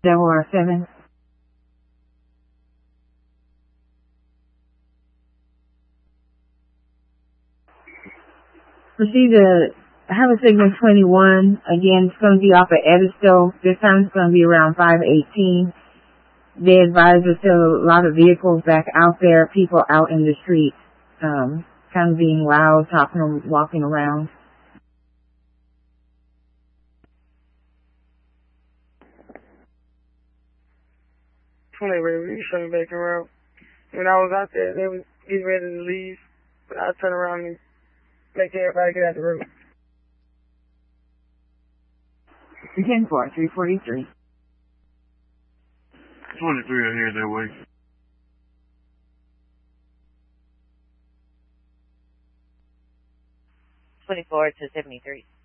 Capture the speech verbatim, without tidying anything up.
Double R seven. Proceed to have a signal twenty-one. Again, it's going to be off of Edisto. This time it's going to be around five eighteen. They advise there's still a lot of vehicles back out there, people out in the streets, um, kind of being loud, talking, walking around. twenty, baby, you showing back around. When I was out there, they was getting ready to leave, but I turn around and make everybody get out the room. ten four, three forty-three. twenty-three are here that way. twenty-four to seventy-three.